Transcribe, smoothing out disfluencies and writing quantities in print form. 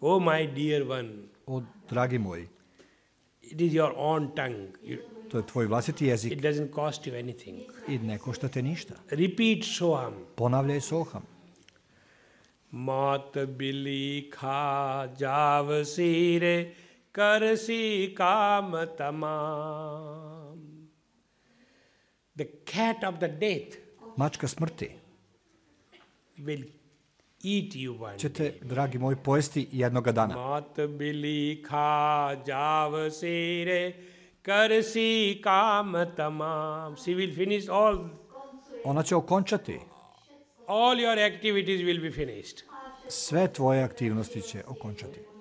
Oh, my dear one, O, dragi moji, it is your own tongue. to je tvoj vlastiti jezik It doesn't cost you anything. i ne košta te ništa. Repeat Soham. Ponavljaj Soham. Mat bili kha jav sire karsi kam tamam. The cat of the death Mačka smrti will eat you one će te, day. dragi moji, pojesti jednoga dana. Mat bili kha jav sire karsi kam tamam. She will finish Ona će okončati. all your activities will be finished. Sve tvoje aktivnosti će okončati.